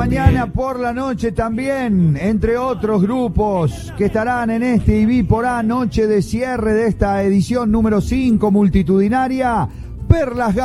Mañana por la noche también, entre otros grupos que estarán en este IBI por A, noche de cierre de esta edición número 5 multitudinaria, Perlas